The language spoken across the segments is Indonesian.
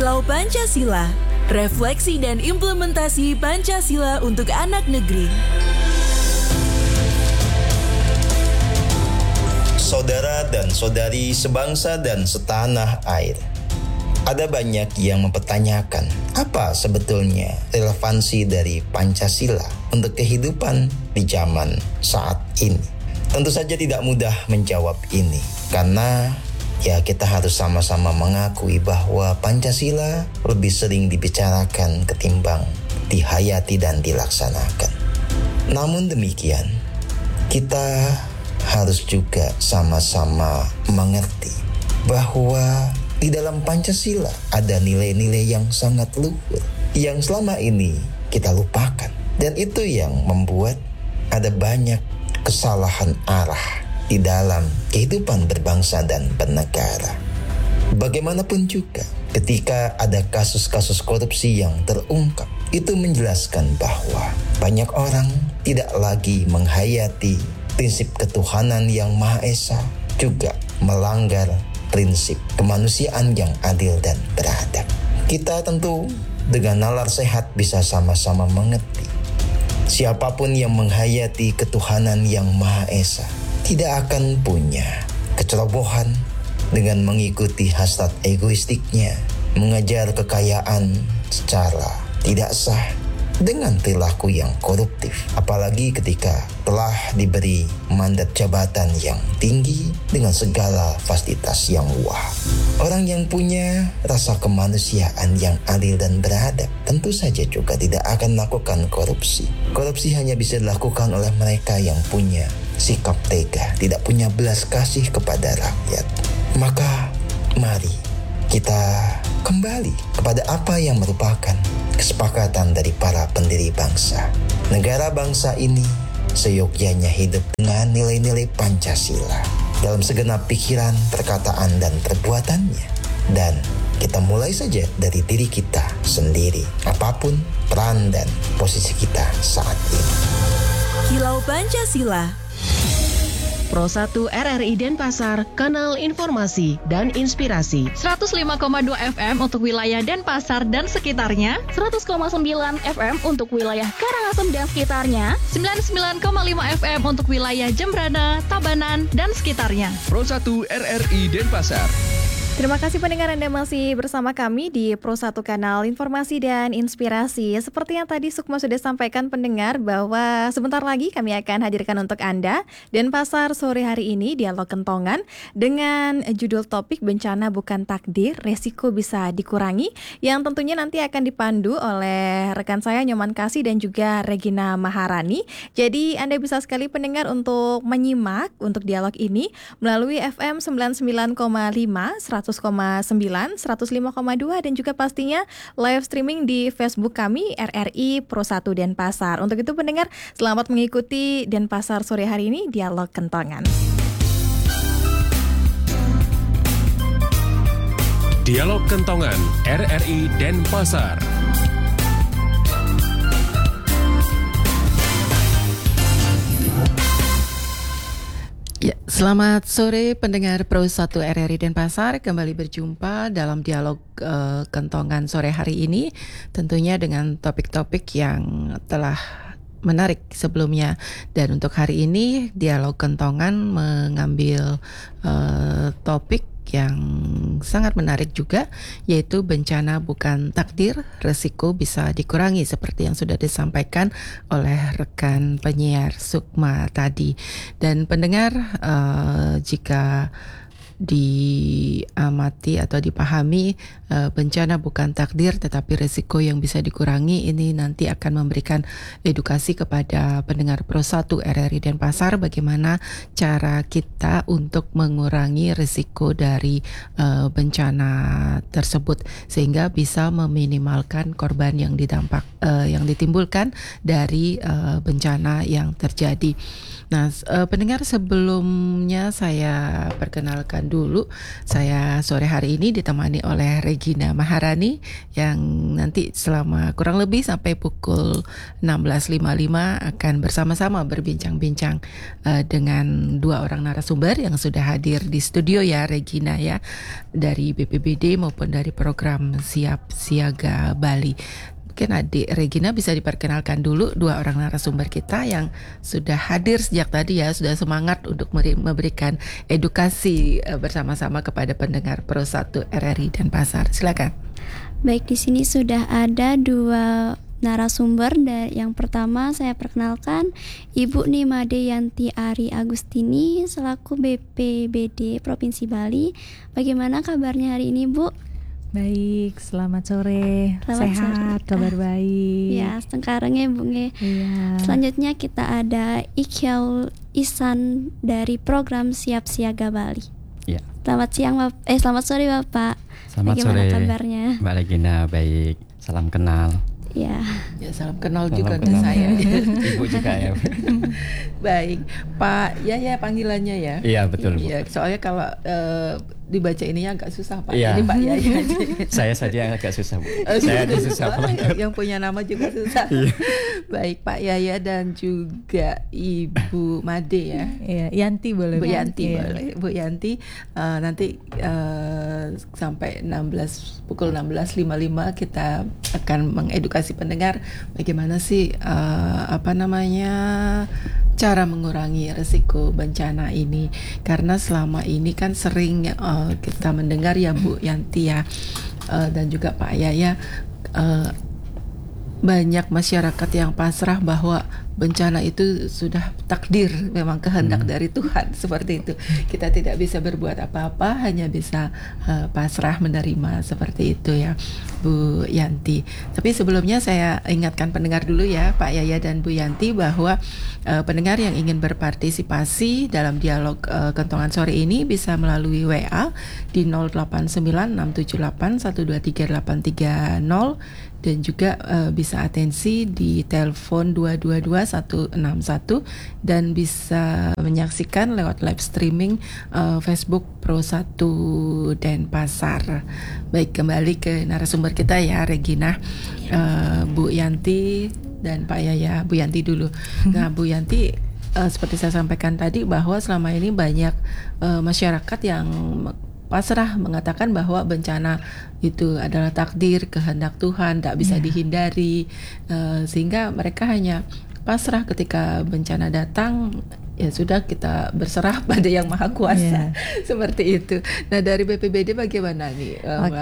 Kilau Pancasila, refleksi dan implementasi Pancasila untuk anak negeri. Saudara dan saudari sebangsa dan setanah air, ada banyak yang mempertanyakan apa sebetulnya relevansi dari Pancasila untuk kehidupan di zaman saat ini. Tentu saja tidak mudah menjawab ini, karena kita harus sama-sama mengakui bahwa Pancasila lebih sering dibicarakan ketimbang dihayati dan dilaksanakan. Namun demikian, kita harus juga sama-sama mengerti bahwa di dalam Pancasila ada nilai-nilai yang sangat luhur yang selama ini kita lupakan. Dan itu yang membuat ada banyak kesalahan arah di dalam kehidupan berbangsa dan bernegara. Bagaimanapun juga, ketika ada kasus-kasus korupsi yang terungkap, itu menjelaskan bahwa banyak orang tidak lagi menghayati prinsip ketuhanan yang Maha Esa, juga melanggar prinsip kemanusiaan yang adil dan beradab. Kita tentu dengan nalar sehat bisa sama-sama mengerti, siapapun yang menghayati ketuhanan yang Maha Esa tidak akan punya kecerobohan dengan mengikuti hasrat egoistiknya, mengejar kekayaan secara tidak sah dengan perilaku yang koruptif, apalagi ketika telah diberi mandat jabatan yang tinggi dengan segala fasilitas yang wah. Orang yang punya rasa kemanusiaan yang adil dan beradab tentu saja juga tidak akan melakukan korupsi. Korupsi hanya bisa dilakukan oleh mereka yang punya sikap tega, tidak punya belas kasih kepada rakyat. Maka mari kita kembali kepada apa yang merupakan kesepakatan dari para pendiri bangsa. Negara bangsa ini seyogyanya hidup dengan nilai-nilai Pancasila dalam segenap pikiran, perkataan, dan perbuatannya. Dan kita mulai saja dari diri kita sendiri, apapun peran dan posisi kita saat ini. Kilau Pancasila. Pro 1 RRI Denpasar, kanal informasi dan inspirasi. 105,2 FM untuk wilayah Denpasar dan sekitarnya. 100,9 FM untuk wilayah Karangasem dan sekitarnya. 99,5 FM untuk wilayah Jembrana, Tabanan, dan sekitarnya. Pro 1 RRI Denpasar. Terima kasih pendengar, Anda masih bersama kami di Pro 1 Kanal Informasi dan Inspirasi. Seperti yang tadi Sukma sudah sampaikan pendengar bahwa sebentar lagi kami akan hadirkan untuk Anda Denpasar sore hari ini Dialog Kentongan dengan judul topik Bencana Bukan Takdir, Resiko Bisa Dikurangi, yang tentunya nanti akan dipandu oleh rekan saya Nyoman Kasih dan juga Regina Maharani. Jadi Anda bisa sekali pendengar untuk menyimak untuk dialog ini melalui FM 99,5, 100,9, 105,2 dan juga pastinya live streaming di Facebook kami RRI Pro 1 Denpasar. Untuk itu pendengar, selamat mengikuti Denpasar sore hari ini Dialog Kentongan. Dialog Kentongan RRI Denpasar. Ya, selamat sore pendengar Pro 1 RRI Denpasar, kembali berjumpa dalam dialog Kentongan sore hari ini, tentunya dengan topik-topik yang telah menarik sebelumnya. Dan untuk hari ini dialog Kentongan mengambil topik yang sangat menarik juga, yaitu bencana bukan takdir, resiko bisa dikurangi, seperti yang sudah disampaikan oleh rekan penyiar Sukma tadi. Dan pendengar, jika diamati atau dipahami, bencana bukan takdir tetapi resiko yang bisa dikurangi, ini nanti akan memberikan edukasi kepada pendengar Pro 1 RRI Denpasar bagaimana cara kita untuk mengurangi resiko dari bencana tersebut sehingga bisa meminimalkan korban yang yang ditimbulkan dari bencana yang terjadi. Nah, pendengar, sebelumnya saya perkenalkan perkenalan dulu. Saya sore hari ini ditemani oleh Regina Maharani yang nanti selama kurang lebih sampai pukul 16.55 akan bersama-sama berbincang-bincang dengan dua orang narasumber yang sudah hadir di studio ya Regina ya, dari BPBD maupun dari program Siap Siaga Bali. Mungkin adik Regina bisa diperkenalkan dulu dua orang narasumber kita yang sudah hadir sejak tadi ya, sudah semangat untuk memberikan edukasi bersama-sama kepada pendengar Pro 1 RRI Denpasar. Silakan. Baik, di sini sudah ada dua narasumber. Yang pertama saya perkenalkan Ibu Nimade Yanti Ari Agustini selaku BPBD Provinsi Bali. Bagaimana kabarnya hari ini, Bu? Baik, selamat sore. Sehat, kabar baik. Ya, sekarang ya, Bu. Iya. Selanjutnya kita ada Iqyal Isan dari program Siap Siaga Bali. Ya. Selamat sore, Bapak. Selamat Bagaimana sore, kabarnya? Mbak Regina, baik. Salam kenal. Ya, salam kenal juga untuk saya. Ibu juga ya. Baik, Pak Yaya panggilannya ya. Iya, betul, Bu. Iya, soalnya kalau dibaca ininya agak susah, Pak. Iya. Ini Pak Yaya. Saya saja yang agak susah, Bu. Saya agak susah banget. Yang punya nama juga susah. Baik, Pak Yaya dan juga Ibu Made ya. Iya, Yanti boleh. Bu Yanti iya. boleh. Bu Yanti nanti sampai pukul 16.55 kita akan mengedukasi pendengar bagaimana sih cara mengurangi risiko bencana ini, karena selama ini kan sering kita mendengar ya Bu Yanti ya dan juga Pak Yaya, banyak masyarakat yang pasrah bahwa bencana itu sudah takdir, memang kehendak dari Tuhan, seperti itu. Kita tidak bisa berbuat apa-apa, hanya bisa pasrah menerima, seperti itu ya Bu Yanti. Tapi sebelumnya saya ingatkan pendengar dulu ya Pak Yaya dan Bu Yanti bahwa pendengar yang ingin berpartisipasi dalam dialog Kentongan sore ini bisa melalui WA di 089678123830 dan juga bisa atensi di telepon 222161 dan bisa menyaksikan lewat live streaming Facebook Pro 1 Denpasar. Baik, kembali ke narasumber kita ya Regina, Bu Yanti dan Pak Yaya. Bu Yanti dulu. Nah, Bu Yanti, seperti saya sampaikan tadi bahwa selama ini banyak masyarakat yang pasrah mengatakan bahwa bencana itu adalah takdir, kehendak Tuhan, tak bisa dihindari, sehingga mereka hanya pasrah ketika bencana datang. Ya sudah, kita berserah pada Yang Maha Kuasa, seperti itu. Nah, dari BPBD bagaimana nih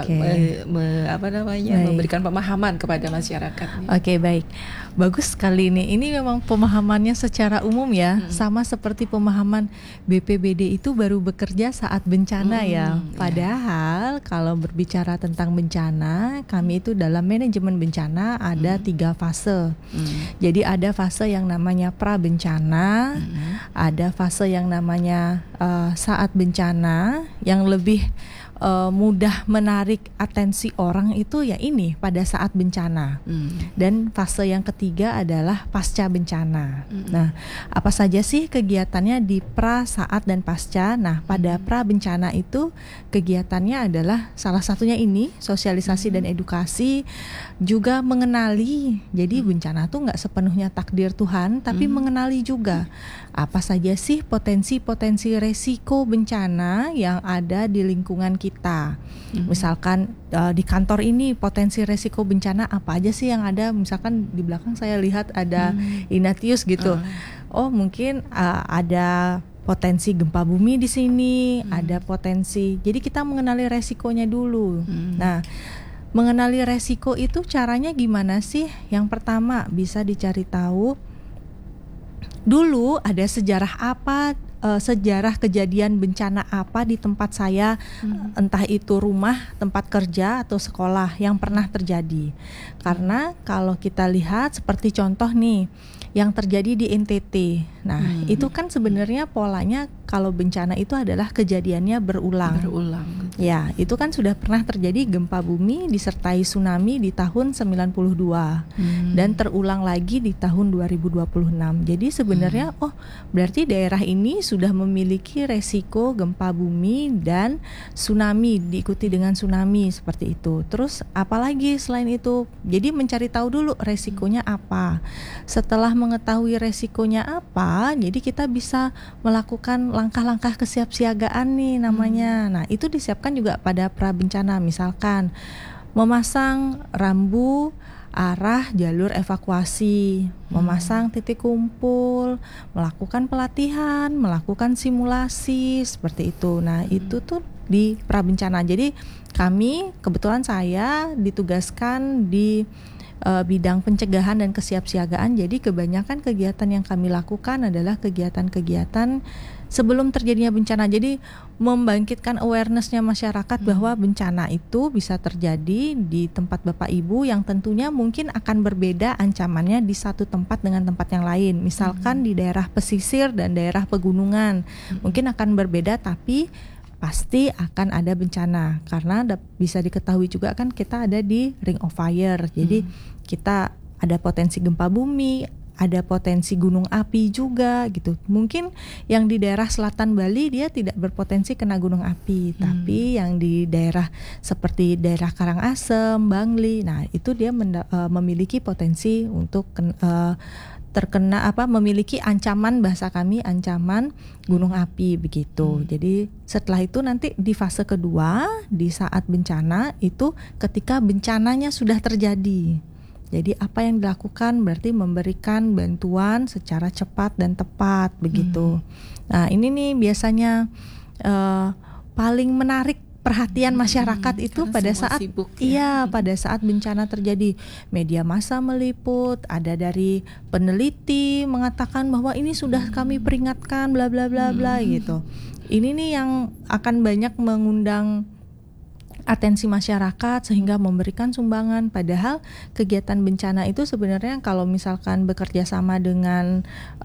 memberikan pemahaman kepada masyarakat? Oke, baik. Bagus sekali nih. Ini memang pemahamannya secara umum ya, sama seperti pemahaman BPBD itu baru bekerja saat bencana ya. Padahal kalau berbicara tentang bencana, kami itu dalam manajemen bencana ada 3 fase. Jadi ada fase yang namanya pra bencana, ada fase yang namanya saat bencana, yang lebih mudah menarik atensi orang itu ya ini pada saat bencana. Dan fase yang ketiga adalah pasca bencana. Nah, apa saja sih kegiatannya di pra, saat, dan pasca? Nah, pada pra bencana itu kegiatannya adalah salah satunya ini sosialisasi dan edukasi, juga mengenali. Jadi bencana tuh nggak sepenuhnya takdir Tuhan, tapi mengenali juga apa saja sih potensi-potensi resiko bencana yang ada di lingkungan kita. Misalkan di kantor ini potensi resiko bencana apa aja sih yang ada? Misalkan di belakang saya lihat ada Ignatius gitu. Oh, mungkin ada potensi gempa bumi di sini, ada potensi. Jadi kita mengenali resikonya dulu. Nah, mengenali resiko itu caranya gimana sih? Yang pertama bisa dicari tahu dulu ada sejarah apa, sejarah kejadian bencana apa di tempat saya, entah itu rumah, tempat kerja, atau sekolah yang pernah terjadi. Karena kalau kita lihat seperti contoh nih, yang terjadi di NTT. Nah, itu kan sebenarnya polanya kalau bencana itu adalah kejadiannya berulang. Ya, itu kan sudah pernah terjadi gempa bumi disertai tsunami di tahun 92 dan terulang lagi di tahun 2026. Jadi sebenarnya berarti daerah ini sudah memiliki resiko gempa bumi dan tsunami, diikuti dengan tsunami seperti itu. Terus apalagi selain itu? Jadi mencari tahu dulu resikonya apa. Setelah mengetahui resikonya apa, jadi kita bisa melakukan langkah-langkah kesiapsiagaan nih namanya. Nah, itu disiapkan juga pada pra bencana, misalkan memasang rambu arah jalur evakuasi, memasang titik kumpul, melakukan pelatihan, melakukan simulasi seperti itu. Nah, itu tuh di prabencana. Jadi kami, kebetulan saya ditugaskan di bidang pencegahan dan kesiapsiagaan. Jadi kebanyakan kegiatan yang kami lakukan adalah kegiatan-kegiatan sebelum terjadinya bencana. Jadi membangkitkan awareness-nya masyarakat bahwa bencana itu bisa terjadi di tempat Bapak Ibu yang tentunya mungkin akan berbeda ancamannya di satu tempat dengan tempat yang lain. Misalkan di daerah pesisir dan daerah pegunungan mungkin akan berbeda, tapi pasti akan ada bencana karena bisa diketahui juga kan kita ada di ring of fire. Jadi kita ada potensi gempa bumi, ada potensi gunung api juga gitu. Mungkin yang di daerah selatan Bali dia tidak berpotensi kena gunung api, tapi yang di daerah seperti daerah Karangasem, Bangli, nah itu dia memiliki potensi untuk terkena memiliki ancaman, bahasa kami ancaman gunung api begitu. Jadi setelah itu nanti di fase kedua, di saat bencana itu ketika bencananya sudah terjadi. Jadi apa yang dilakukan berarti memberikan bantuan secara cepat dan tepat begitu. Nah, ini nih biasanya paling menarik perhatian masyarakat itu pada saat sibuk, pada saat bencana terjadi. Media massa meliput, ada dari peneliti mengatakan bahwa ini sudah kami peringatkan bla bla bla bla gitu. Ini nih yang akan banyak mengundang atensi masyarakat sehingga memberikan sumbangan. Padahal kegiatan bencana itu sebenarnya kalau misalkan bekerja sama dengan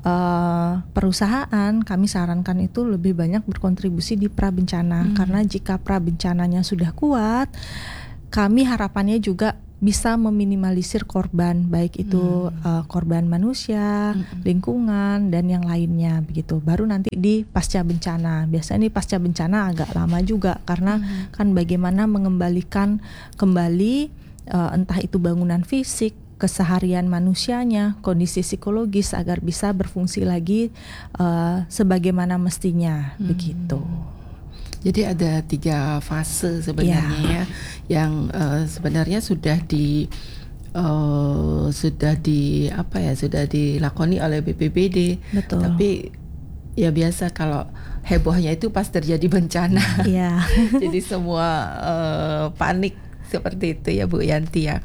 perusahaan, kami sarankan itu lebih banyak berkontribusi di prabencana. Karena jika prabencananya sudah kuat, kami harapannya juga bisa meminimalisir korban, baik itu korban manusia, lingkungan, dan yang lainnya begitu. Baru nanti di pasca bencana. Biasanya ini pasca bencana agak lama juga karena kan bagaimana mengembalikan kembali entah itu bangunan fisik, keseharian manusianya, kondisi psikologis agar bisa berfungsi lagi sebagaimana mestinya begitu. Jadi ada 3 fase sebenarnya ya, yang sebenarnya sudah dilakoni oleh BPBD. Betul. Tapi ya biasa kalau hebohnya itu pas terjadi bencana. Jadi semua panik seperti itu ya Bu Yanti ya.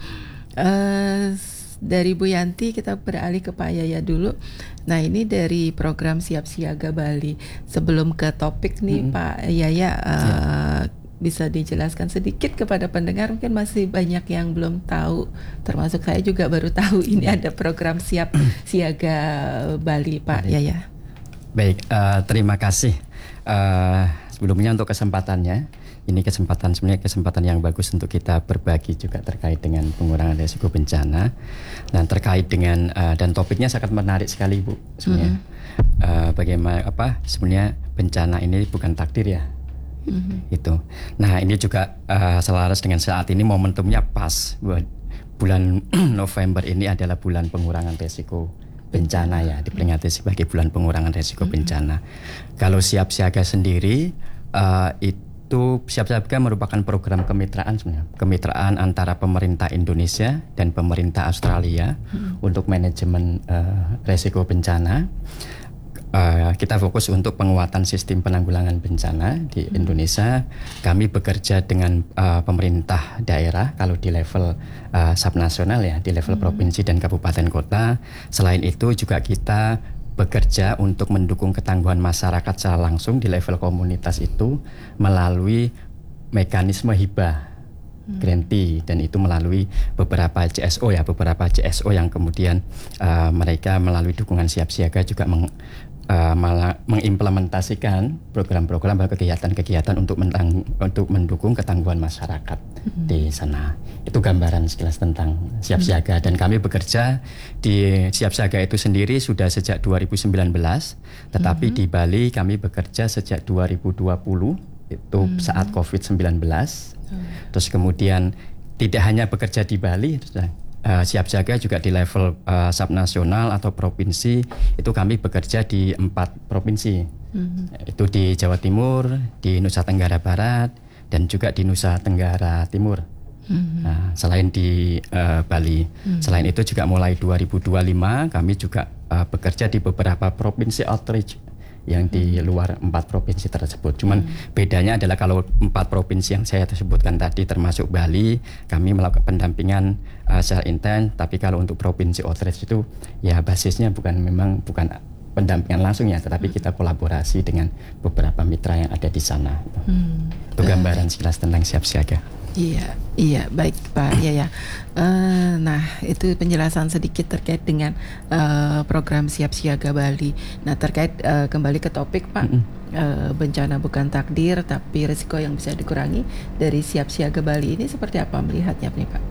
Dari Bu Yanti kita beralih ke Pak Yaya dulu. Nah, ini dari program Siap Siaga Bali. Sebelum ke topik nih Pak Yaya, bisa dijelaskan sedikit kepada pendengar, mungkin masih banyak yang belum tahu, termasuk saya juga baru tahu ini ada program Siap Siaga Bali Pak Yaya. Baik, terima kasih sebelumnya untuk kesempatannya. Ini sebenarnya kesempatan yang bagus untuk kita berbagi juga terkait dengan pengurangan risiko bencana. Dan terkait dengan dan topiknya sangat menarik sekali Bu sebenarnya. Bagaimana sebenarnya bencana ini bukan takdir ya. Itu. Nah, ini juga selaras dengan saat ini momentumnya pas. Bulan November ini adalah bulan pengurangan risiko bencana ya, diperingati sebagai bulan pengurangan risiko bencana. Kalau Siap Siaga sendiri itu Siap Siaga merupakan program kemitraan sebenarnya, kemitraan antara pemerintah Indonesia dan pemerintah Australia untuk manajemen risiko bencana. Kita fokus untuk penguatan sistem penanggulangan bencana di Indonesia. Kami bekerja dengan pemerintah daerah kalau di level subnasional ya, di level provinsi dan kabupaten kota. Selain itu juga kita bekerja untuk mendukung ketangguhan masyarakat secara langsung di level komunitas itu melalui mekanisme hibah grantee, dan itu melalui beberapa CSO yang kemudian mereka melalui dukungan Siap Siaga juga mengimplementasikan program-program atau kegiatan-kegiatan untuk mendukung ketangguhan masyarakat di sana. Itu gambaran sekilas tentang siap siaga, dan kami bekerja di siap siaga itu sendiri sudah sejak 2019, tetapi di Bali kami bekerja sejak 2020 itu saat COVID-19. Terus kemudian tidak hanya bekerja di Bali, siap siaga juga di level subnasional atau provinsi. Itu kami bekerja di 4 provinsi. Itu di Jawa Timur, di Nusa Tenggara Barat, dan juga di Nusa Tenggara Timur. Nah, selain di Bali. Selain itu juga mulai 2025 kami juga bekerja di beberapa provinsi outreach yang di luar 4 provinsi tersebut. Cuman bedanya adalah kalau 4 provinsi yang saya sebutkan tadi termasuk Bali, kami melakukan pendampingan secara intens. Tapi kalau untuk provinsi outreach itu ya basisnya bukan pendampingan langsung ya, tetapi kita kolaborasi dengan beberapa mitra yang ada di sana. Itu gambaran sekilas tentang siap siaga. Iya, baik Pak. Iya. Nah, itu penjelasan sedikit terkait dengan program Siap Siaga Bali. Nah, terkait kembali ke topik Pak, bencana bukan takdir, tapi risiko yang bisa dikurangi dari Siap Siaga Bali ini seperti apa melihatnya nih Pak?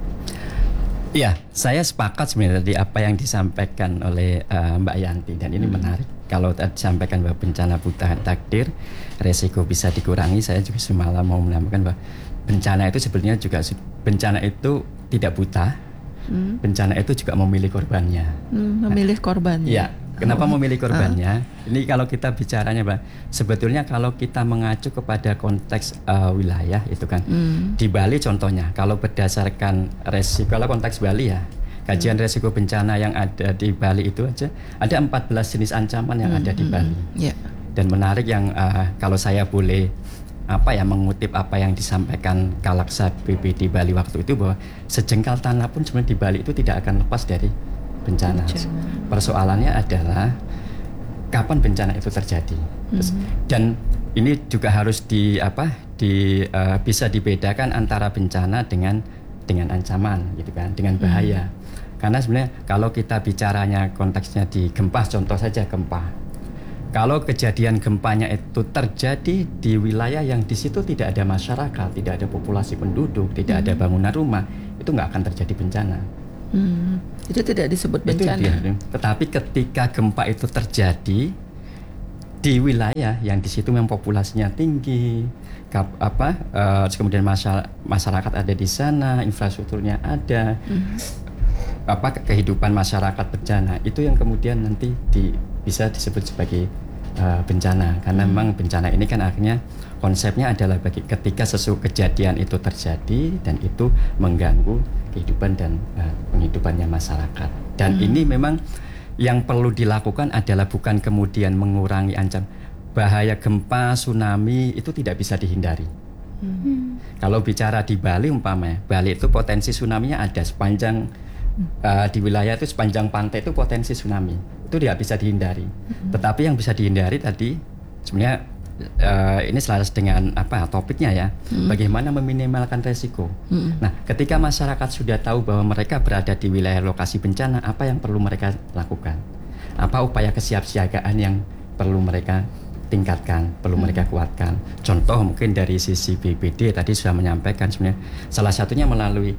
Iya, saya sepakat sebenarnya tadi apa yang disampaikan oleh Mbak Yanti, dan ini menarik. Kalau tadi disampaikan bahwa bencana bukan takdir, risiko bisa dikurangi, saya juga semalam mau menambahkan bahwa bencana itu sebenarnya juga tidak buta. Bencana itu juga memilih korbannya. Memilih korbannya. Iya. Kenapa memilih korbannya? Ini kalau kita bicaranya, Pak, sebetulnya kalau kita mengacu kepada konteks wilayah itu kan, di Bali contohnya, kalau berdasarkan resiko, kalau konteks Bali ya, kajian resiko bencana yang ada di Bali itu aja ada 14 jenis ancaman yang ada di Bali. Dan menarik yang kalau saya boleh mengutip apa yang disampaikan Kalaksa BPD Bali waktu itu, bahwa sejengkal tanah pun sebenarnya di Bali itu tidak akan lepas dari bencana. Persoalannya adalah kapan bencana itu terjadi. Dan ini juga harus bisa dibedakan antara bencana dengan ancaman gitu kan, dengan bahaya. Karena sebenarnya kalau kita bicaranya konteksnya di gempa, contoh saja gempa. Kalau kejadian gempanya itu terjadi di wilayah yang di situ tidak ada masyarakat, tidak ada populasi penduduk, tidak ada bangunan rumah, itu nggak akan terjadi bencana. Itu tidak disebut bencana. Tetapi ketika gempa itu terjadi di wilayah yang di situ memang populasinya tinggi, kemudian masyarakat ada di sana, infrastrukturnya ada, kehidupan masyarakat bencana, itu yang kemudian nanti bisa disebut sebagai bencana. Karena memang bencana ini kan akhirnya konsepnya adalah ketika sesuatu kejadian itu terjadi dan itu mengganggu kehidupan dan penghidupannya masyarakat. Dan ini memang yang perlu dilakukan adalah bukan kemudian mengurangi ancaman bahaya gempa, tsunami, itu tidak bisa dihindari. Kalau bicara di Bali umpamanya, Bali itu potensi tsunami-nya ada sepanjang di wilayah itu, sepanjang pantai itu potensi tsunami. Itu tidak bisa dihindari. Tetapi yang bisa dihindari tadi sebenarnya ini selaras dengan topiknya ya, bagaimana meminimalkan resiko. Nah, ketika masyarakat sudah tahu bahwa mereka berada di wilayah lokasi bencana, apa yang perlu mereka lakukan? Apa upaya kesiapsiagaan yang perlu mereka tingkatkan, perlu mereka kuatkan? Contoh mungkin dari sisi BPD tadi sudah menyampaikan sebenarnya salah satunya melalui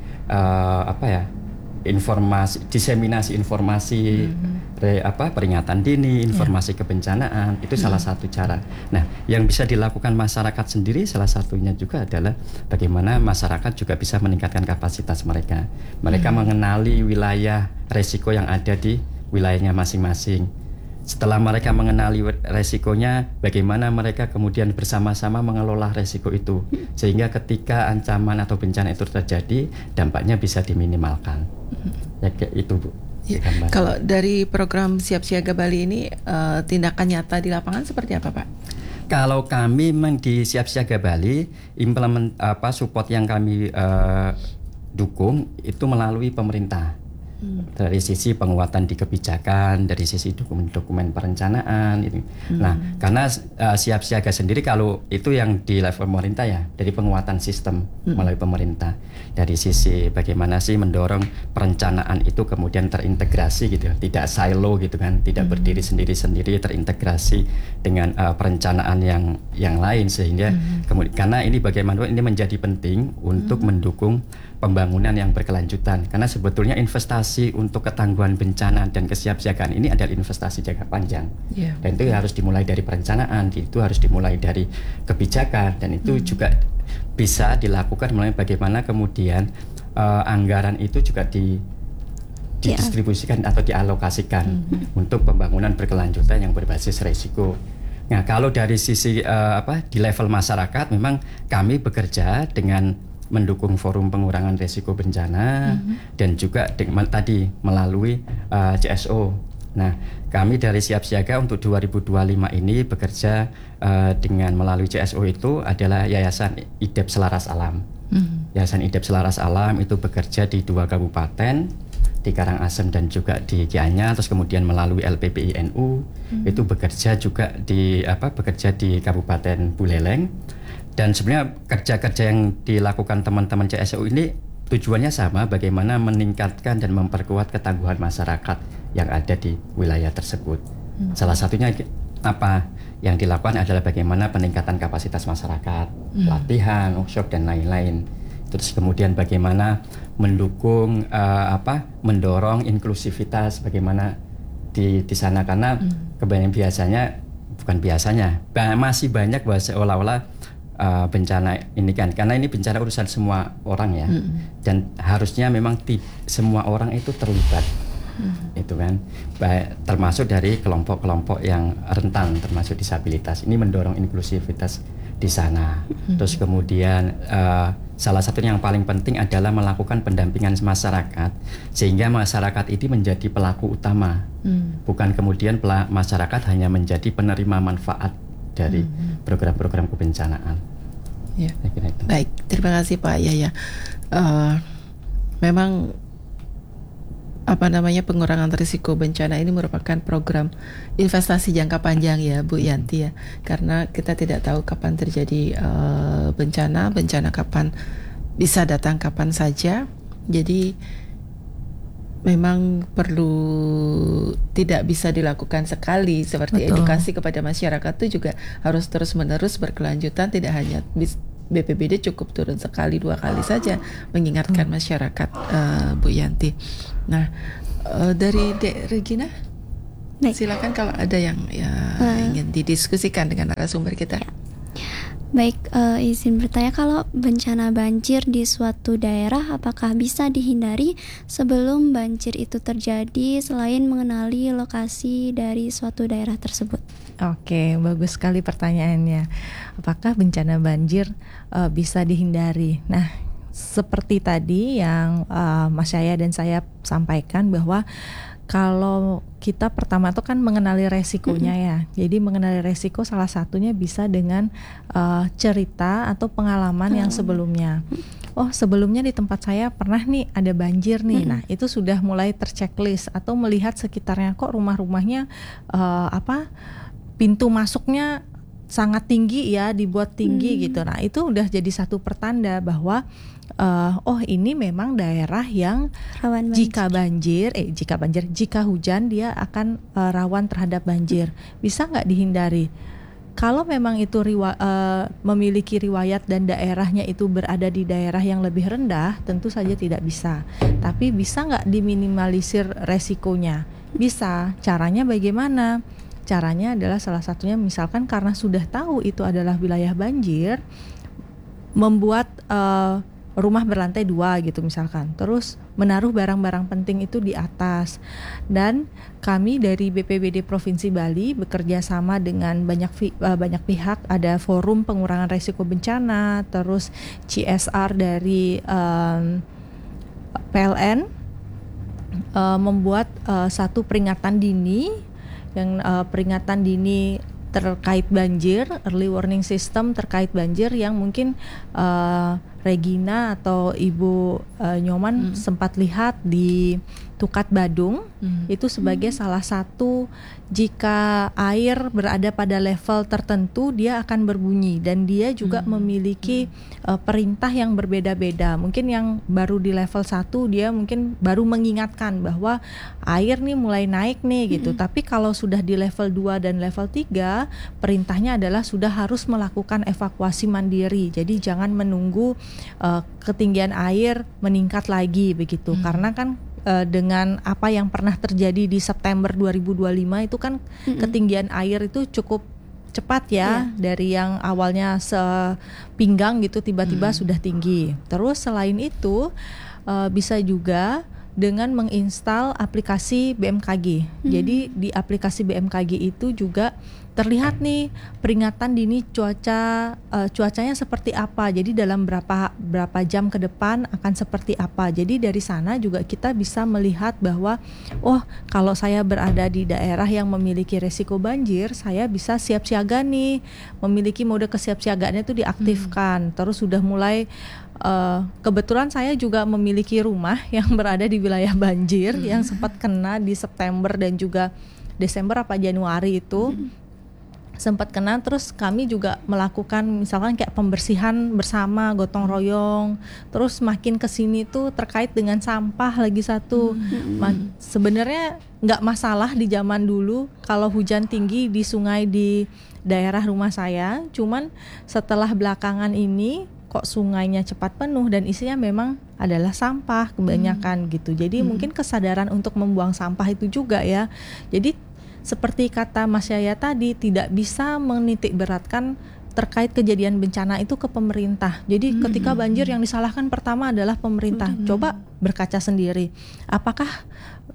diseminasi informasi, peringatan dini, informasi kebencanaan, itu salah satu cara. Nah, yang bisa dilakukan masyarakat sendiri salah satunya juga adalah bagaimana masyarakat juga bisa meningkatkan kapasitas mereka. Mereka mengenali wilayah resiko yang ada di wilayahnya masing-masing. Setelah mereka mengenali resikonya, bagaimana mereka kemudian bersama-sama mengelola resiko itu, sehingga ketika ancaman atau bencana itu terjadi, dampaknya bisa diminimalkan. Ya, itu Bu. Kalau dari program Siap Siaga Bali ini, tindakan nyata di lapangan seperti apa Pak? Kalau kami memang di Siap Siaga Bali, support yang kami dukung itu melalui pemerintah. Dari sisi penguatan di kebijakan, dari sisi dokumen-dokumen perencanaan itu. Nah, karena siap siaga sendiri kalau itu yang di level pemerintah ya, dari penguatan sistem melalui pemerintah. Dari sisi bagaimana sih mendorong perencanaan itu kemudian terintegrasi gitu, tidak silo gitu kan, tidak berdiri sendiri-sendiri, terintegrasi dengan perencanaan yang lain sehingga kemudian karena ini bagaimana ini menjadi penting untuk mendukung pembangunan yang berkelanjutan, karena sebetulnya investasi untuk ketangguhan bencana dan kesiapsiagaan ini adalah investasi jangka panjang, dan itu harus dimulai dari perencanaan, itu harus dimulai dari kebijakan, dan itu juga bisa dilakukan melalui bagaimana kemudian anggaran itu juga didistribusikan atau dialokasikan untuk pembangunan berkelanjutan yang berbasis resiko. Nah, kalau dari sisi di level masyarakat, memang kami bekerja dengan mendukung forum pengurangan risiko bencana dan juga tadi melalui CSO. Nah, kami dari Siap Siaga untuk 2025 ini bekerja dengan melalui CSO itu adalah Yayasan IDEP Selaras Alam. Yayasan IDEP Selaras Alam itu bekerja di 2 kabupaten, di Karangasem dan juga di Gianyar, terus kemudian melalui LPPI NU itu bekerja juga di Kabupaten Buleleng. Dan sebenarnya kerja-kerja yang dilakukan teman-teman CSO ini tujuannya sama, bagaimana meningkatkan dan memperkuat ketangguhan masyarakat yang ada di wilayah tersebut. Salah satunya apa yang dilakukan adalah bagaimana peningkatan kapasitas masyarakat, latihan, workshop dan lain-lain. Terus kemudian bagaimana mendukung mendorong inklusivitas bagaimana di sana, karena masih banyak bahasa olah-olah bencana ini kan, karena ini bencana urusan semua orang ya, dan harusnya memang semua orang itu terlibat, itu kan, termasuk dari kelompok-kelompok yang rentan, termasuk disabilitas. Ini mendorong inklusivitas di sana. Terus kemudian salah satu yang paling penting adalah melakukan pendampingan masyarakat, sehingga masyarakat ini menjadi pelaku utama, bukan kemudian masyarakat hanya menjadi penerima manfaat dari program-program kebencanaan. Ya. Baik, terima kasih Pak Yaya. Memang pengurangan risiko bencana ini merupakan program investasi jangka panjang ya Bu Yanti ya, karena kita tidak tahu kapan terjadi bencana kapan bisa datang kapan saja. Jadi memang perlu tidak bisa dilakukan sekali, seperti edukasi kepada masyarakat itu juga harus terus-menerus berkelanjutan, tidak hanya BPBD cukup turun sekali 2 kali saja mengingatkan masyarakat, Bu Yanti. Nah, dari Dek Regina, silakan kalau ada yang ingin didiskusikan dengan narasumber kita. Baik, izin bertanya, kalau bencana banjir di suatu daerah apakah bisa dihindari sebelum banjir itu terjadi selain mengenali lokasi dari suatu daerah tersebut? Oke, bagus sekali pertanyaannya. Apakah bencana banjir bisa dihindari? Nah, seperti tadi yang Mas Yaya dan saya sampaikan, bahwa kalau kita pertama itu kan mengenali resikonya ya. Jadi mengenali resiko salah satunya bisa dengan cerita atau pengalaman yang sebelumnya. Oh, sebelumnya di tempat saya pernah nih ada banjir nih. Nah, itu sudah mulai terchecklist, atau melihat sekitarnya kok rumah-rumahnya pintu masuknya sangat tinggi ya, dibuat tinggi gitu. Nah, itu udah jadi satu pertanda bahwa ini memang daerah yang rawan banjir. Jika hujan dia akan rawan terhadap banjir. Bisa nggak dihindari? Kalau memang itu memiliki riwayat dan daerahnya itu berada di daerah yang lebih rendah, tentu saja tidak bisa. Tapi bisa nggak diminimalisir resikonya? Bisa. Caranya bagaimana? Caranya adalah salah satunya misalkan karena sudah tahu itu adalah wilayah banjir, membuat rumah berlantai 2 gitu misalkan, terus menaruh barang-barang penting itu di atas. Dan kami dari BPBD Provinsi Bali bekerja sama dengan banyak pihak, ada forum pengurangan risiko bencana, terus CSR dari PLN membuat satu peringatan dini, yang peringatan dini terkait banjir, early warning system terkait banjir, yang mungkin Regina atau Ibu Nyoman sempat lihat di Tukat Badung, itu sebagai salah satu, jika air berada pada level tertentu dia akan berbunyi, dan dia juga memiliki perintah yang berbeda-beda. Mungkin yang baru di level 1 dia mungkin baru mengingatkan bahwa air nih mulai naik nih gitu. Tapi kalau sudah di level 2 dan level 3, perintahnya adalah sudah harus melakukan evakuasi mandiri. Jadi jangan menunggu ketinggian air meningkat lagi begitu. Karena kan dengan apa yang pernah terjadi di September 2025 itu kan ketinggian air itu cukup cepat ya, dari yang awalnya sepinggang gitu tiba-tiba sudah tinggi. Terus selain itu bisa juga dengan menginstal aplikasi BMKG. Jadi di aplikasi BMKG itu juga terlihat nih peringatan dini cuacanya seperti apa. Jadi dalam berapa jam ke depan akan seperti apa. Jadi dari sana juga kita bisa melihat bahwa kalau saya berada di daerah yang memiliki resiko banjir, saya bisa siap siaga nih. Memiliki mode kesiapsiagaannya itu diaktifkan. Terus sudah mulai kebetulan saya juga memiliki rumah yang berada di wilayah banjir yang sempat kena di September dan juga Desember apa Januari itu. Sempat kena, terus kami juga melakukan misalkan kayak pembersihan bersama, gotong royong. Terus makin kesini tuh terkait dengan sampah lagi satu. Sebenarnya nggak masalah di zaman dulu kalau hujan tinggi di sungai di daerah rumah saya. Cuman setelah belakangan ini kok sungainya cepat penuh dan isinya memang adalah sampah kebanyakan gitu. Jadi mungkin kesadaran untuk membuang sampah itu juga ya. Jadi seperti kata Mas Yaya tadi, tidak bisa menitik beratkan terkait kejadian bencana itu ke pemerintah. Jadi ketika banjir yang disalahkan pertama adalah pemerintah. Coba berkaca sendiri. Apakah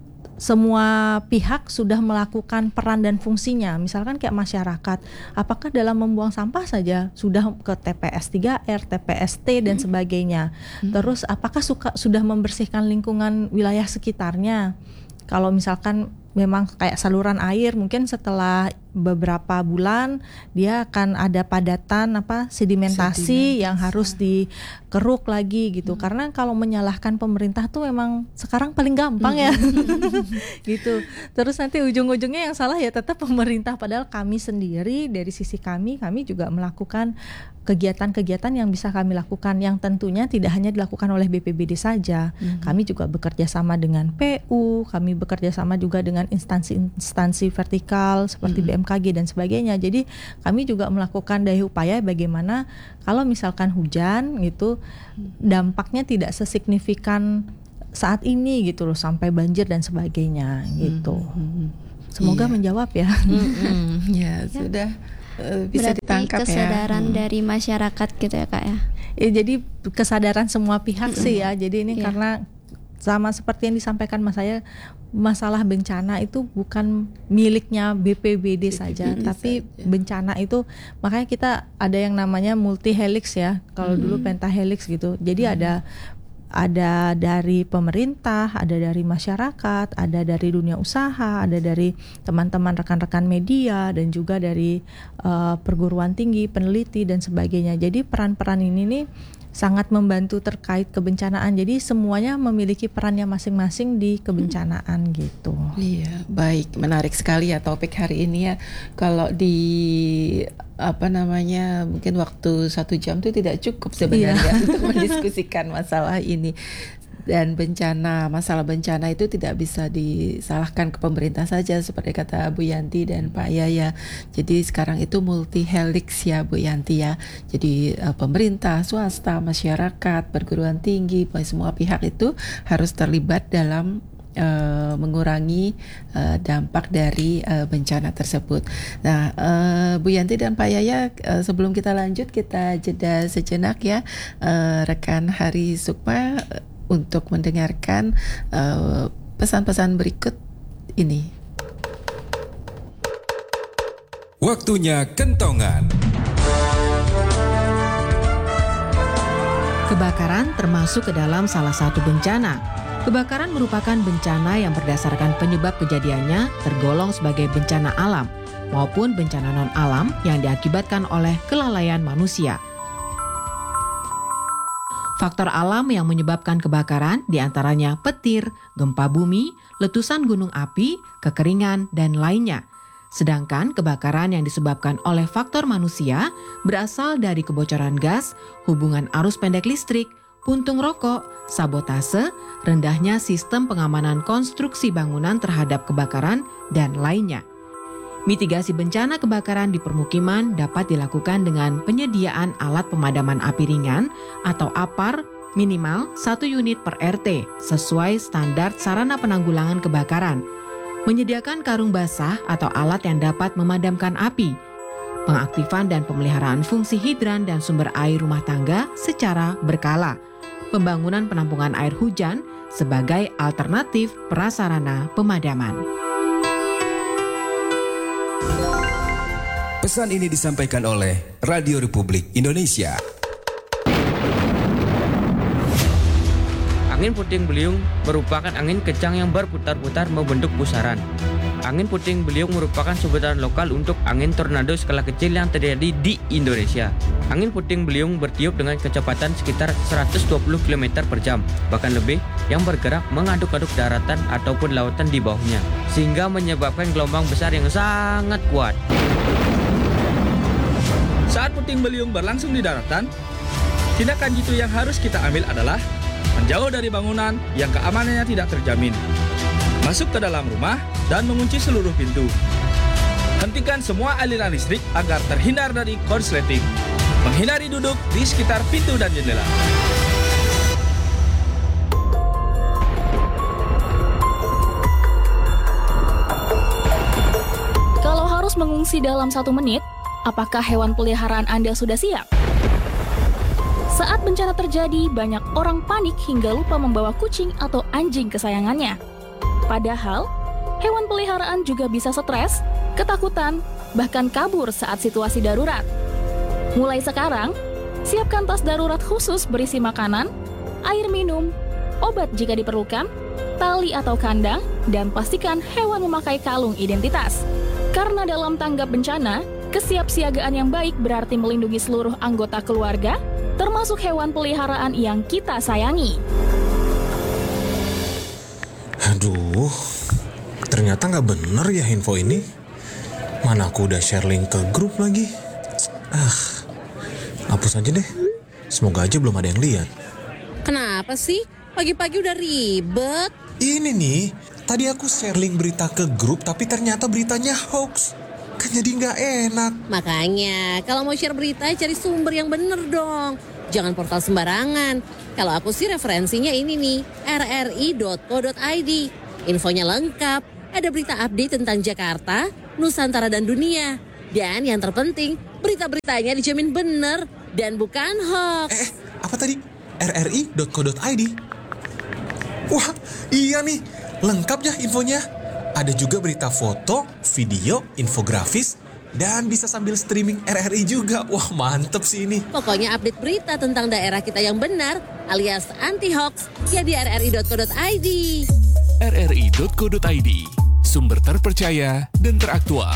semua pihak sudah melakukan peran dan fungsinya? Misalkan kayak masyarakat, apakah dalam membuang sampah saja sudah ke TPS 3R, TPS T dan sebagainya? Terus apakah sudah membersihkan lingkungan wilayah sekitarnya? Kalau misalkan memang kayak saluran air, mungkin setelah beberapa bulan dia akan ada padatan sedimentasi yang harus dikeruk lagi gitu. Karena kalau menyalahkan pemerintah tuh memang sekarang paling gampang ya. Gitu. Terus nanti ujung-ujungnya yang salah ya tetap pemerintah, padahal kami sendiri dari sisi kami juga melakukan kegiatan-kegiatan yang bisa kami lakukan, yang tentunya tidak hanya dilakukan oleh BPBD saja. Kami juga bekerja sama dengan PU, kami bekerja sama juga dengan instansi vertikal seperti BMKG dan sebagainya. Jadi kami juga melakukan daya upaya bagaimana kalau misalkan hujan gitu dampaknya tidak sesignifikan saat ini gitu loh, sampai banjir dan sebagainya gitu. Semoga menjawab ya. Ya sudah. Bisa berarti ditangkap kesadaran dari masyarakat gitu ya Kak ya. Jadi kesadaran semua pihak sih ya. Jadi ini karena sama seperti yang disampaikan Mas saya, masalah bencana itu bukan miliknya BPBD saja, tapi bencana itu makanya kita ada yang namanya multi helix ya. Kalau dulu pentahelix gitu. Jadi ada dari pemerintah, ada dari masyarakat, ada dari dunia usaha, ada dari teman-teman rekan-rekan media, dan juga dari perguruan tinggi, peneliti dan sebagainya. Jadi peran-peran ini nih sangat membantu terkait kebencanaan. Jadi semuanya memiliki perannya masing-masing di kebencanaan gitu. Iya, baik, menarik sekali ya topik hari ini ya. Kalau di mungkin waktu 1 jam itu tidak cukup sebenarnya untuk mendiskusikan masalah ini. Dan masalah bencana itu tidak bisa disalahkan ke pemerintah saja seperti kata Bu Yanti dan Pak Yaya. Jadi sekarang itu multi helix ya Bu Yanti ya. Jadi pemerintah, swasta, masyarakat, perguruan tinggi, semua pihak itu harus terlibat dalam mengurangi dampak dari bencana tersebut. Nah, Bu Yanti dan Pak Yaya, sebelum kita lanjut kita jeda sejenak ya, rekan Hari Sukma untuk mendengarkan pesan-pesan berikut ini. Waktunya kentongan. Kebakaran termasuk ke dalam salah satu bencana. Kebakaran merupakan bencana yang berdasarkan penyebab kejadiannya tergolong sebagai bencana alam maupun bencana non-alam yang diakibatkan oleh kelalaian manusia. Faktor alam yang menyebabkan kebakaran diantaranya petir, gempa bumi, letusan gunung api, kekeringan, dan lainnya. Sedangkan kebakaran yang disebabkan oleh faktor manusia berasal dari kebocoran gas, hubungan arus pendek listrik, puntung rokok, sabotase, rendahnya sistem pengamanan konstruksi bangunan terhadap kebakaran, dan lainnya. Mitigasi bencana kebakaran di permukiman dapat dilakukan dengan penyediaan alat pemadaman api ringan atau APAR minimal 1 unit per RT sesuai standar sarana penanggulangan kebakaran, menyediakan karung basah atau alat yang dapat memadamkan api, pengaktifan dan pemeliharaan fungsi hidran dan sumber air rumah tangga secara berkala, pembangunan penampungan air hujan sebagai alternatif prasarana pemadaman. Pesan ini disampaikan oleh Radio Republik Indonesia. Angin puting beliung merupakan angin kencang yang berputar-putar membentuk pusaran. Angin puting beliung merupakan sebutan lokal untuk angin tornado skala kecil yang terjadi di Indonesia. Angin puting beliung bertiup dengan kecepatan sekitar 120 km per jam, bahkan lebih, yang bergerak mengaduk-aduk daratan ataupun lautan di bawahnya, sehingga menyebabkan gelombang besar yang sangat kuat. Saat puting beliung berlangsung di daratan, tindakan jitu yang harus kita ambil adalah menjauh dari bangunan yang keamanannya tidak terjamin, masuk ke dalam rumah dan mengunci seluruh pintu. Hentikan semua aliran listrik agar terhindar dari korsleting. Menghindari duduk di sekitar pintu dan jendela. Kalau harus mengungsi dalam 1 menit, apakah hewan peliharaan Anda sudah siap? Saat bencana terjadi, banyak orang panik hingga lupa membawa kucing atau anjing kesayangannya. Padahal, hewan peliharaan juga bisa stres, ketakutan, bahkan kabur saat situasi darurat. Mulai sekarang, siapkan tas darurat khusus berisi makanan, air minum, obat jika diperlukan, tali atau kandang, dan pastikan hewan memakai kalung identitas. Karena dalam tanggap bencana, kesiapsiagaan yang baik berarti melindungi seluruh anggota keluarga, termasuk hewan peliharaan yang kita sayangi. Aduh, ternyata nggak bener ya info ini. Mana aku udah share link ke grup lagi. Hapus aja deh. Semoga aja belum ada yang lihat. Kenapa sih? Pagi-pagi udah ribet. Ini nih, tadi aku share link berita ke grup tapi ternyata beritanya hoax. Kan jadi nggak enak. Makanya, kalau mau share berita, cari sumber yang bener dong. Jangan portal sembarangan. Kalau aku sih referensinya ini nih, rri.co.id. Infonya lengkap, ada berita update tentang Jakarta, Nusantara dan dunia. Dan yang terpenting, berita-beritanya dijamin bener dan bukan hoax. Apa tadi? rri.co.id? Wah, iya nih, lengkap ya infonya. Ada juga berita foto, video, infografis, dan bisa sambil streaming RRI juga. Wah, mantep sih ini. Pokoknya update berita tentang daerah kita yang benar, alias anti-hoax, ya di rri.co.id. rri.co.id, sumber terpercaya dan teraktual.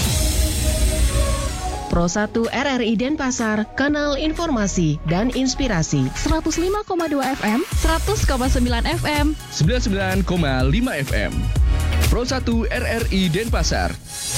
Pro 1 RRI Denpasar, kanal informasi dan inspirasi. 105,2 FM, 100,9 FM, 99,5 FM. Pro 1 RRI Denpasar.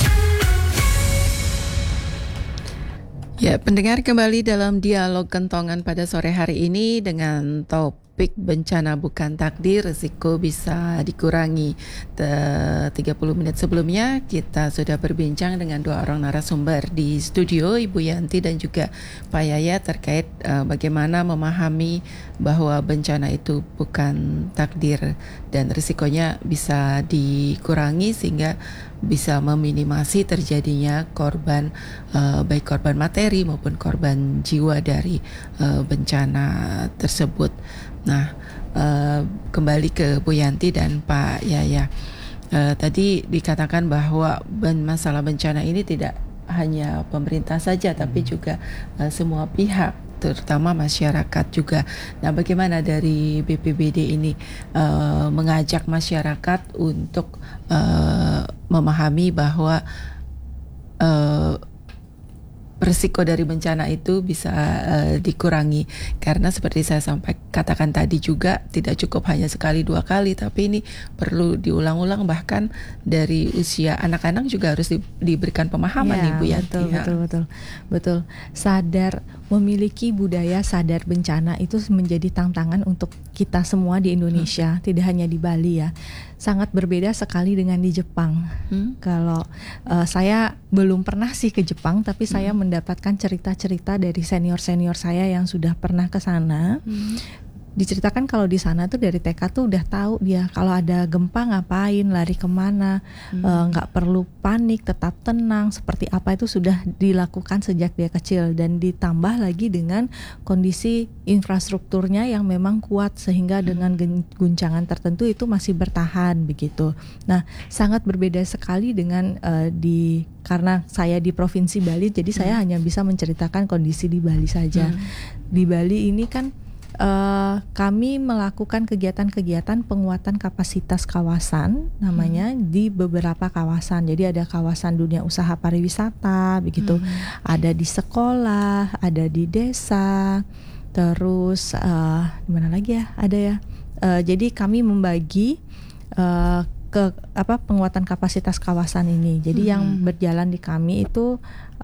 Ya, pendengar, kembali dalam dialog kentongan pada sore hari ini dengan topik bencana bukan takdir, risiko bisa dikurangi. 30 menit sebelumnya kita sudah berbincang dengan 2 orang narasumber di studio, Ibu Yanti dan juga Pak Yaya, terkait bagaimana memahami bahwa bencana itu bukan takdir dan risikonya bisa dikurangi sehingga bisa meminimasi terjadinya korban, baik korban materi maupun korban jiwa dari bencana tersebut. Nah, kembali ke Bu Yanti dan Pak Yaya. Tadi dikatakan bahwa masalah bencana ini tidak hanya pemerintah saja, tapi juga semua pihak, terutama masyarakat juga. Nah, bagaimana dari BPBD ini mengajak masyarakat untuk memahami bahwa resiko dari bencana itu bisa dikurangi, karena seperti saya katakan tadi juga tidak cukup hanya sekali 2 kali, tapi ini perlu diulang-ulang, bahkan dari usia anak-anak juga harus diberikan pemahaman Ibu Yanti. Betul. Sadar, memiliki budaya sadar bencana itu menjadi tantangan untuk kita semua di Indonesia, tidak hanya di Bali ya. Sangat berbeda sekali dengan di Jepang. Kalau saya belum pernah sih ke Jepang, tapi saya mendapatkan cerita-cerita dari senior-senior saya yang sudah pernah ke sana. Diceritakan kalau di sana tuh dari TK tuh udah tahu dia kalau ada gempa ngapain, lari kemana, nggak perlu panik, tetap tenang, seperti apa itu sudah dilakukan sejak dia kecil, dan ditambah lagi dengan kondisi infrastrukturnya yang memang kuat sehingga dengan guncangan tertentu itu masih bertahan begitu. Nah, sangat berbeda sekali dengan karena saya di Provinsi Bali, jadi saya hanya bisa menceritakan kondisi di Bali saja. Di Bali ini kan kami melakukan kegiatan-kegiatan penguatan kapasitas kawasan namanya di beberapa kawasan. Jadi ada kawasan dunia usaha pariwisata begitu, ada di sekolah, ada di desa, terus di mana lagi ya? Ada ya. Jadi kami membagi penguatan kapasitas kawasan ini. Jadi yang berjalan di kami itu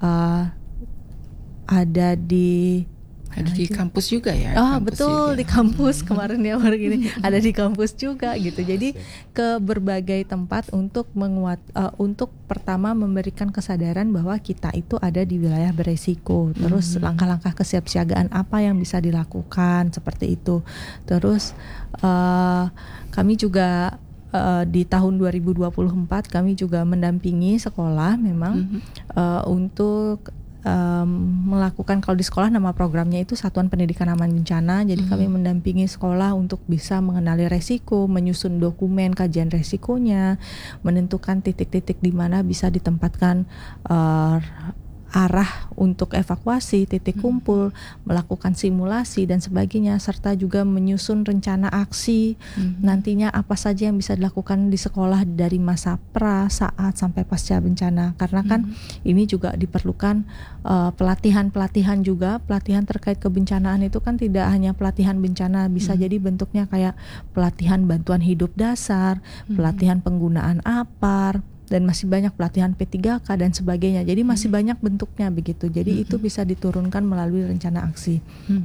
ada di kampus juga ya. Betul, di kampus kemarin ya gini. Ada di kampus juga gitu. Jadi ke berbagai tempat untuk untuk pertama memberikan kesadaran bahwa kita itu ada di wilayah beresiko. Terus langkah-langkah kesiapsiagaan apa yang bisa dilakukan seperti itu. Terus kami juga di tahun 2024 kami juga mendampingi sekolah memang untuk melakukan, kalau di sekolah nama programnya itu Satuan Pendidikan Aman Bencana. Jadi kami mendampingi sekolah untuk bisa mengenali resiko, menyusun dokumen kajian resikonya, menentukan titik-titik di mana bisa ditempatkan arah untuk evakuasi, titik kumpul, melakukan simulasi dan sebagainya, serta juga menyusun rencana aksi nantinya apa saja yang bisa dilakukan di sekolah dari masa pra, saat sampai pasca bencana. Karena kan ini juga diperlukan pelatihan juga, pelatihan terkait kebencanaan itu kan tidak hanya pelatihan bencana, bisa jadi bentuknya kayak pelatihan bantuan hidup dasar, pelatihan penggunaan APAR, dan masih banyak pelatihan P3K dan sebagainya. Jadi masih banyak bentuknya begitu. Jadi itu bisa diturunkan melalui rencana aksi.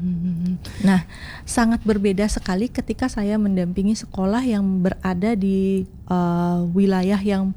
Nah, sangat berbeda sekali ketika saya mendampingi sekolah yang berada di wilayah yang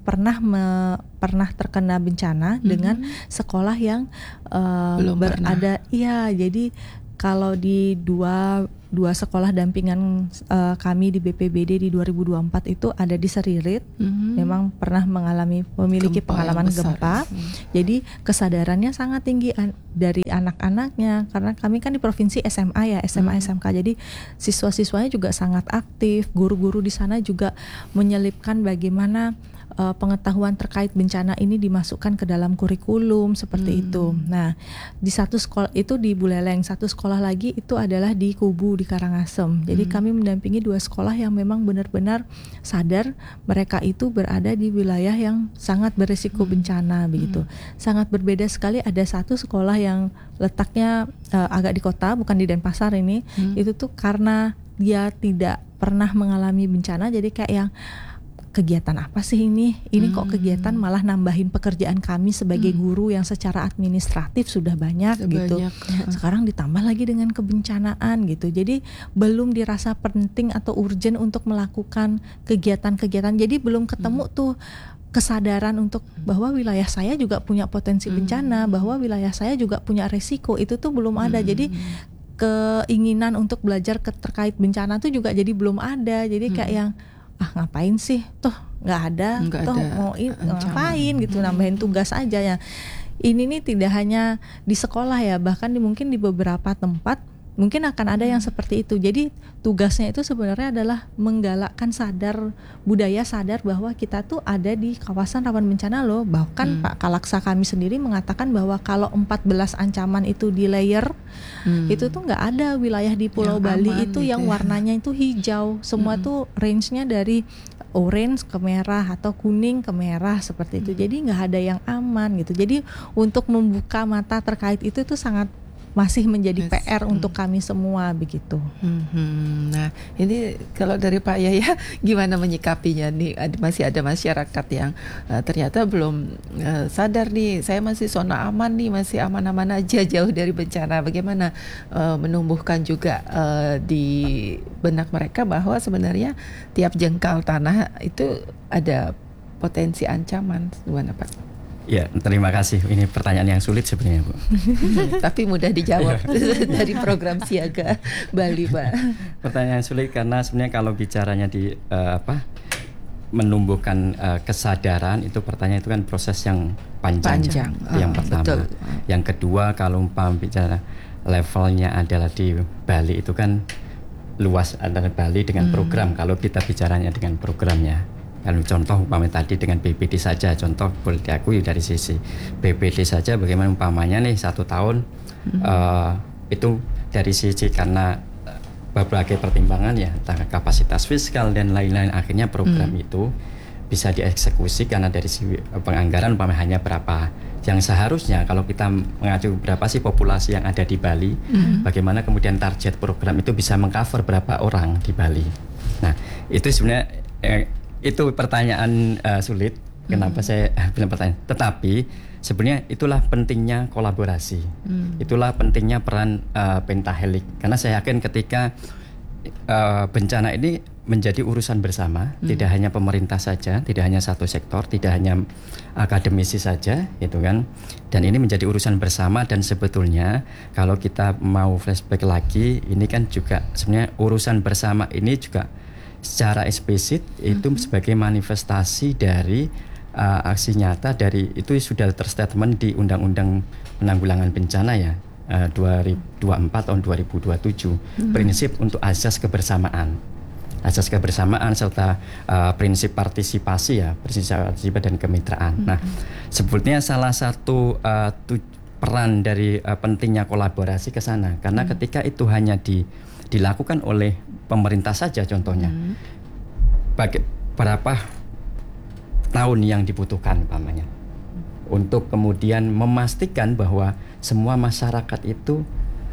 pernah terkena bencana dengan sekolah yang belum berada. Iya, jadi kalau di dua sekolah dampingan kami di BPBD di 2024 itu ada di Seririt, memang pernah memiliki pengalaman gempa. Jadi kesadarannya sangat tinggi dari anak-anaknya, karena kami kan di provinsi SMA ya, SMA SMK. Jadi siswa-siswanya juga sangat aktif, guru-guru di sana juga menyelipkan bagaimana pengetahuan terkait bencana ini dimasukkan ke dalam kurikulum seperti itu. Nah, di satu sekolah itu di Buleleng, satu sekolah lagi itu adalah di Kubu di Karangasem. Jadi kami mendampingi 2 sekolah yang memang benar-benar sadar mereka itu berada di wilayah yang sangat berisiko bencana begitu. Sangat berbeda sekali, ada satu sekolah yang letaknya agak di kota, bukan di Denpasar ini. Itu tuh karena dia tidak pernah mengalami bencana, jadi kayak yang kegiatan apa sih ini? Ini kok kegiatan malah nambahin pekerjaan kami sebagai guru yang secara administratif sudah banyak gitu. Sekarang ditambah lagi dengan kebencanaan gitu. Jadi belum dirasa penting atau urgent untuk melakukan kegiatan-kegiatan. Jadi belum ketemu tuh kesadaran untuk bahwa wilayah saya juga punya potensi bencana, bahwa wilayah saya juga punya resiko. Itu tuh belum ada. Jadi keinginan untuk belajar terkait bencana tuh juga jadi belum ada. Jadi kayak yang ngapain sih, toh nggak ada, mau ngapain gitu, nambahin tugas aja ya. Ini nih tidak hanya di sekolah ya, bahkan mungkin di beberapa tempat mungkin akan ada yang seperti itu. Jadi tugasnya itu sebenarnya adalah menggalakkan budaya sadar bahwa kita tuh ada di kawasan rawan bencana loh. Bahkan Pak Kalaksa kami sendiri mengatakan bahwa kalau 14 ancaman itu di layer, itu tuh nggak ada wilayah di Pulau Bali itu yang warnanya itu hijau. Semua tuh range-nya dari orange ke merah atau kuning ke merah seperti itu. Jadi nggak ada yang aman gitu. Jadi untuk membuka mata terkait itu tuh sangat masih menjadi PR untuk kami semua begitu. Nah, ini kalau dari Pak Yaya gimana menyikapinya nih? Masih ada masyarakat yang ternyata belum sadar nih, saya masih zona aman nih, masih aman-aman aja jauh dari bencana. Bagaimana menumbuhkan juga di benak mereka bahwa sebenarnya tiap jengkal tanah itu ada potensi ancaman. Gimana Pak? Ya, terima kasih. Ini pertanyaan yang sulit sebenarnya, Bu. Tapi mudah dijawab dari program Siaga Bali, Pak. Pertanyaan sulit karena sebenarnya kalau bicaranya di menumbuhkan kesadaran, itu pertanyaan itu kan proses yang panjang. Yang pertama. Betul. Yang kedua, kalau bicara levelnya adalah di Bali itu kan luas, adalah Bali dengan program. Kalau kita bicaranya dengan programnya. Kalau contoh umpamanya tadi dengan BPD saja, contoh boleh diakui dari sisi BPD saja bagaimana umpamanya nih 1 tahun itu dari sisi karena berbagai pertimbangan ya, antara kapasitas fiskal dan lain-lain, akhirnya program itu bisa dieksekusi karena dari sisi penganggaran umpamanya hanya berapa yang seharusnya kalau kita mengacu berapa sih populasi yang ada di Bali, bagaimana kemudian target program itu bisa mengcover berapa orang di Bali. Nah itu sebenarnya itu pertanyaan sulit. Kenapa saya bilang pertanyaan? Tetapi sebenarnya itulah pentingnya kolaborasi. Itulah pentingnya peran pentahelik. Karena saya yakin ketika bencana ini menjadi urusan bersama, tidak hanya pemerintah saja, tidak hanya satu sektor, tidak hanya akademisi saja, gitu kan. Dan ini menjadi urusan bersama, dan sebetulnya kalau kita mau flashback lagi, ini kan juga sebenarnya urusan bersama ini juga secara eksplisit itu sebagai manifestasi dari aksi nyata dari itu sudah terstatement di Undang-Undang Penanggulangan Bencana ya 2024 tahun 2027 prinsip untuk asas kebersamaan serta prinsip partisipasi ya, prinsip partisipasi dan kemitraan. Nah, sebetulnya salah satu peran dari pentingnya kolaborasi ke sana karena ketika itu hanya dilakukan oleh pemerintah saja contohnya. Berapa tahun yang dibutuhkan umpamanya untuk kemudian memastikan bahwa semua masyarakat itu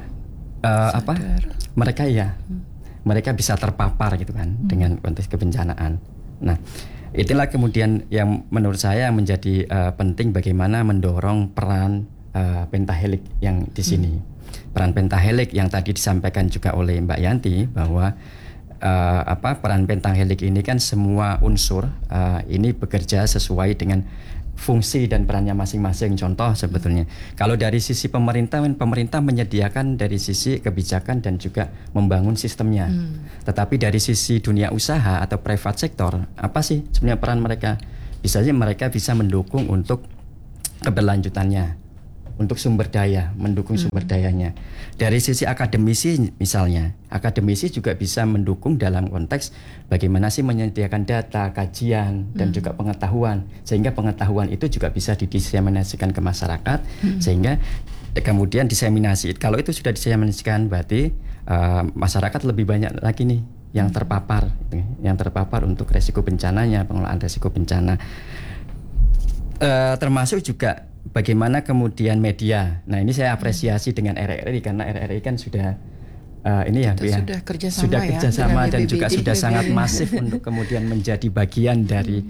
mereka bisa terpapar gitu kan dengan konteks kebencanaan. Nah, itulah kemudian yang menurut saya menjadi penting bagaimana mendorong peran pentahelik yang di sini. Peran pentahelik yang tadi disampaikan juga oleh Mbak Yanti bahwa peran pentahelik ini kan semua unsur ini bekerja sesuai dengan fungsi dan perannya masing-masing. Contoh sebetulnya kalau dari sisi pemerintah menyediakan dari sisi kebijakan dan juga membangun sistemnya. Tetapi dari sisi dunia usaha atau private sector, apa sih sebenarnya peran mereka? Bisa saja mereka bisa mendukung untuk keberlanjutannya, untuk sumber daya, mendukung sumber dayanya. Dari sisi akademisi misalnya, akademisi juga bisa mendukung dalam konteks bagaimana sih menyediakan data, kajian, dan juga pengetahuan. Sehingga pengetahuan itu juga bisa didiseminasikan ke masyarakat, sehingga kemudian diseminasi. Kalau itu sudah diseminasikan berarti masyarakat lebih banyak lagi nih yang terpapar untuk resiko bencananya, pengelolaan resiko bencana. Termasuk juga bagaimana kemudian media. Nah ini saya apresiasi dengan RRI karena RRI kan sudah sudah kerjasama dan juga sudah sangat masif untuk kemudian menjadi bagian dari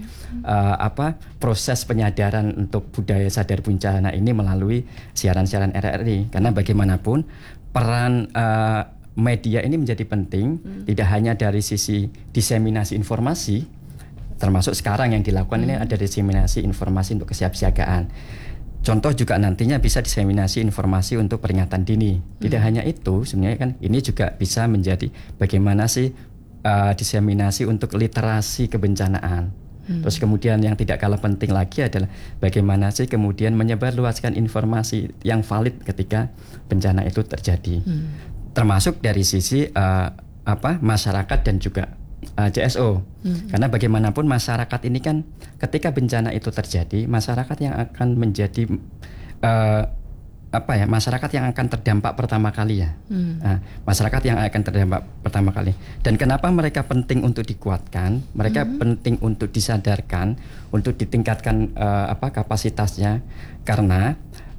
proses penyadaran untuk budaya sadar bencana ini melalui siaran-siaran RRI. Karena bagaimanapun peran media ini menjadi penting, tidak hanya dari sisi diseminasi informasi, termasuk sekarang yang dilakukan ini ada diseminasi informasi untuk kesiapsiagaan. Contoh juga nantinya bisa diseminasi informasi untuk peringatan dini. Tidak hanya itu, sebenarnya kan ini juga bisa menjadi bagaimana sih diseminasi untuk literasi kebencanaan. Terus kemudian yang tidak kalah penting lagi adalah bagaimana sih kemudian menyebarluaskan informasi yang valid ketika bencana itu terjadi. termasuk dari sisi masyarakat dan juga CSO. Karena bagaimanapun masyarakat ini kan ketika bencana itu terjadi, masyarakat yang akan menjadi masyarakat yang akan terdampak pertama kali ya. Masyarakat yang akan terdampak pertama kali. Dan kenapa mereka penting untuk dikuatkan? Mereka penting untuk disadarkan, untuk ditingkatkan kapasitasnya, karena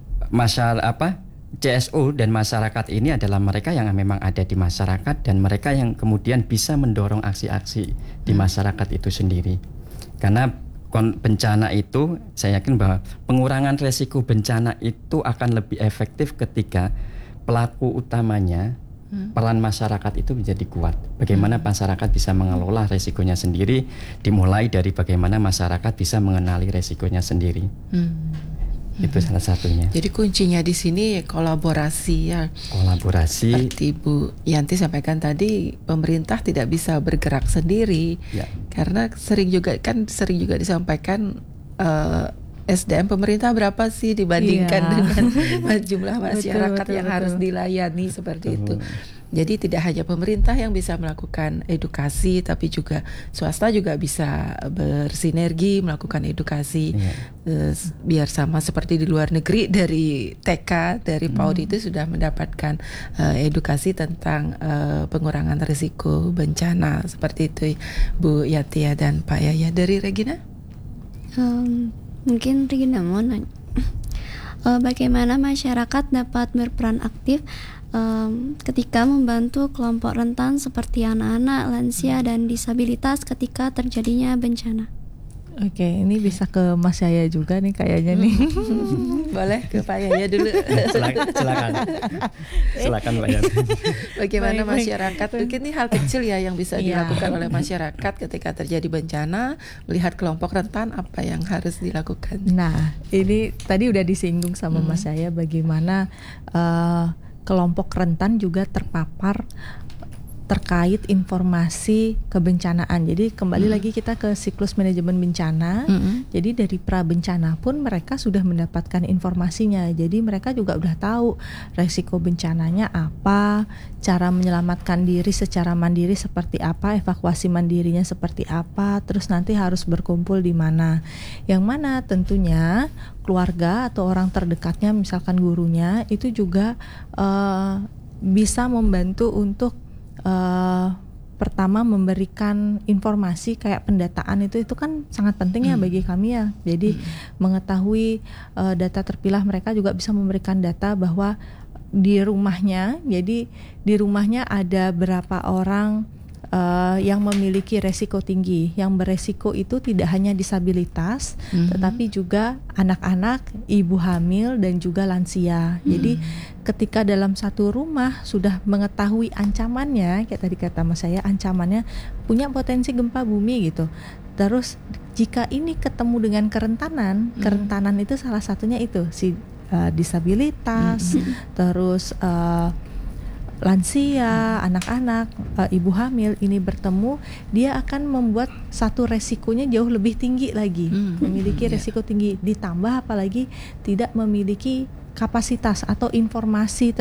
CSO dan masyarakat ini adalah mereka yang memang ada di masyarakat dan mereka yang kemudian bisa mendorong aksi-aksi di masyarakat itu sendiri. Karena bencana itu, saya yakin bahwa pengurangan resiko bencana itu akan lebih efektif ketika pelaku utamanya, peran masyarakat itu menjadi kuat. Bagaimana masyarakat bisa mengelola resikonya sendiri, dimulai dari bagaimana masyarakat bisa mengenali resikonya sendiri. Itu salah satunya. Jadi kuncinya di sini kolaborasi ya. Kolaborasi. Seperti Bu Yanti sampaikan tadi, pemerintah tidak bisa bergerak sendiri. Ya. Karena sering juga disampaikan SDM pemerintah berapa sih dibandingkan dengan jumlah masyarakat yang harus dilayani seperti itu. Jadi tidak hanya pemerintah yang bisa melakukan edukasi, tapi juga swasta juga bisa bersinergi melakukan edukasi, biar sama seperti di luar negeri, dari TK, dari PAUD itu sudah mendapatkan edukasi tentang pengurangan risiko bencana seperti itu, Bu Yatia dan Pak Yaya. Dari Regina? Mungkin Regina mau nanya, bagaimana masyarakat dapat berperan aktif ketika membantu kelompok rentan seperti anak-anak, lansia, dan disabilitas ketika terjadinya bencana. Oke, ini bisa ke Mas Yaya juga nih kayaknya nih. Boleh ke Pak Yaya dulu. Silakan Pak Yaya. Bagaimana masyarakat, mungkin ini hal kecil ya yang bisa dilakukan oleh masyarakat ketika terjadi bencana, melihat kelompok rentan, apa yang harus dilakukan? Nah, ini tadi udah disinggung sama Mas Yaya bagaimana kelompok rentan juga terpapar terkait informasi kebencanaan. Jadi kembali lagi kita ke siklus manajemen bencana. Jadi dari pra bencana pun mereka sudah mendapatkan informasinya. Jadi mereka juga udah tahu resiko bencananya apa, cara menyelamatkan diri secara mandiri seperti apa, evakuasi mandirinya seperti apa, terus nanti harus berkumpul di mana. Yang mana tentunya keluarga atau orang terdekatnya, misalkan gurunya, itu juga bisa membantu untuk pertama memberikan informasi kayak pendataan itu kan sangat penting ya bagi kami ya. Jadi mengetahui data terpilah, mereka juga bisa memberikan data bahwa di rumahnya, jadi di rumahnya ada berapa orang yang memiliki resiko tinggi. Yang beresiko itu tidak hanya disabilitas, tetapi juga anak-anak, ibu hamil, dan juga lansia. Jadi ketika dalam satu rumah sudah mengetahui ancamannya, kayak tadi kata Mas saya, ancamannya punya potensi gempa bumi gitu. Terus jika ini ketemu dengan kerentanan, kerentanan itu salah satunya itu si disabilitas, terus lansia, anak-anak, ibu hamil ini bertemu, dia akan membuat satu resikonya jauh lebih tinggi lagi, memiliki resiko tinggi, ditambah apalagi tidak memiliki kapasitas atau informasi